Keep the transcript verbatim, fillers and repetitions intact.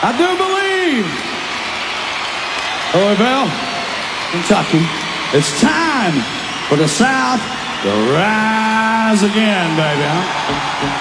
I do believe, Louisville, Kentucky, it's time for the South to rise again, baby. Huh?